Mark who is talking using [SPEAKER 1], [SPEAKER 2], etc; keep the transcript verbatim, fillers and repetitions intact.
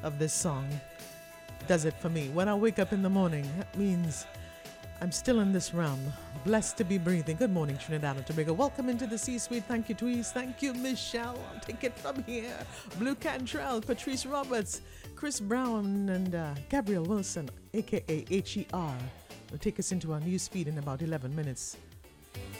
[SPEAKER 1] of this song does it for me. When I wake up in the morning, that means I'm still in this realm. Blessed to be breathing. Good morning, Trinidad and Tobago. Welcome into the C-Suite. Thank you, Tweez. Thank you, Michelle. I'll take it from here. Blue Cantrell, Patrice Roberts, Chris Brown, and uh, Gabriel Wilson, a k a. H E R, will take us into our news feed in about eleven minutes.